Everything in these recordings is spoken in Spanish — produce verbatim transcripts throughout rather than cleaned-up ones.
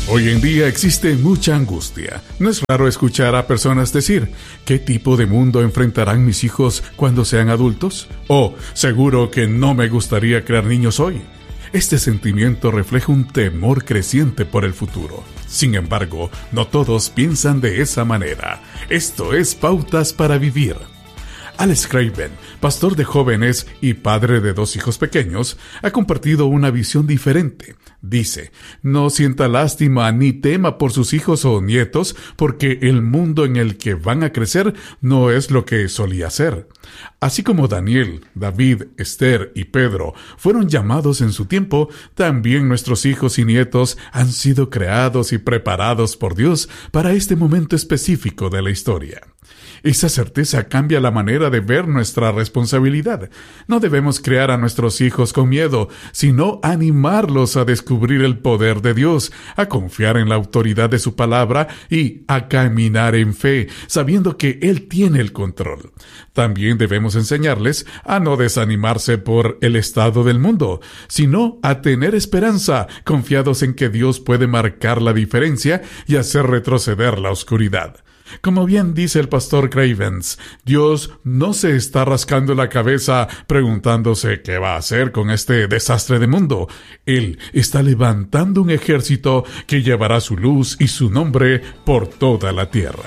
Hoy en día existe mucha angustia. No es raro escuchar a personas decir, ¿qué tipo de mundo enfrentarán mis hijos cuando sean adultos? O, seguro que no me gustaría crear niños hoy. Este sentimiento refleja un temor creciente por el futuro. Sin embargo, no todos piensan de esa manera. Esto es Pautas para Vivir. Alex Craven, pastor de jóvenes y padre de dos hijos pequeños, ha compartido una visión diferente. Dice, no sienta lástima ni tema por sus hijos o nietos, porque el mundo en el que van a crecer no es lo que solía ser. Así como Daniel, David, Esther y Pedro fueron llamados en su tiempo, también nuestros hijos y nietos han sido creados y preparados por Dios para este momento específico de la historia. Esa certeza cambia la manera de ver nuestra responsabilidad. No debemos criar a nuestros hijos con miedo, sino animarlos a descubrir el poder de Dios, a confiar en la autoridad de su palabra y a caminar en fe, sabiendo que Él tiene el control. También debemos enseñarles a no desanimarse por el estado del mundo, sino a tener esperanza, confiados en que Dios puede marcar la diferencia y hacer retroceder la oscuridad. Como bien dice el pastor Cravens, Dios no se está rascando la cabeza preguntándose qué va a hacer con este desastre de mundo. Él está levantando un ejército que llevará su luz y su nombre por toda la tierra.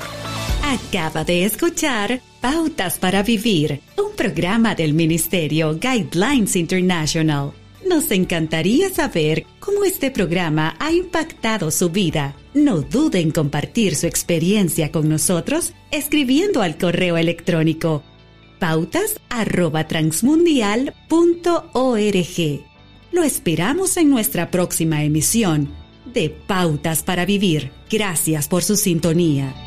Acaba de escuchar Pautas para Vivir, un programa del Ministerio Guidelines International. Nos encantaría saber cómo este programa ha impactado su vida. No dude en compartir su experiencia con nosotros escribiendo al correo electrónico pautas arroba transmundial punto org. Lo esperamos en nuestra próxima emisión de Pautas para Vivir. Gracias por su sintonía.